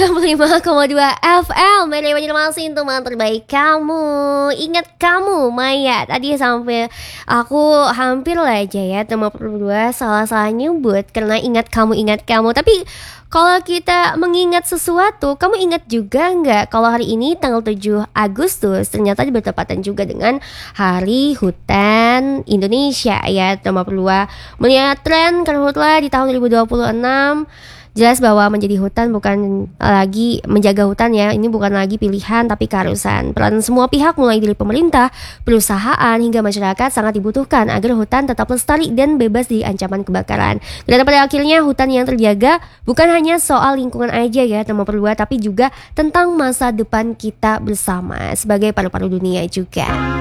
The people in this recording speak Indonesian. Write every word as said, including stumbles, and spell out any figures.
enam puluh lima koma dua F M Radio Banjarmasin, teman terbaik kamu. Ingat kamu, Maya. Tadi sampai aku hampir lah aja ya enam puluh dua salah-salah nyebut karena ingat kamu, ingat kamu. Tapi kalau kita mengingat sesuatu, kamu ingat juga nggak kalau hari ini tanggal tujuh Agustus ternyata bertepatan juga dengan Hari Hutan Indonesia ya enam puluh dua. Melihat tren karhutla di tahun dua ribu dua puluh enam, jelas bahwa menjadi hutan bukan lagi menjaga hutan ya. Ini bukan lagi pilihan tapi keharusan. Peran semua pihak mulai dari pemerintah, perusahaan hingga masyarakat sangat dibutuhkan agar hutan tetap lestari dan bebas dari ancaman kebakaran. Karena pada akhirnya hutan yang terjaga bukan hanya soal lingkungan aja ya enam puluh dua, tapi juga tentang masa depan kita bersama sebagai paru-paru dunia juga.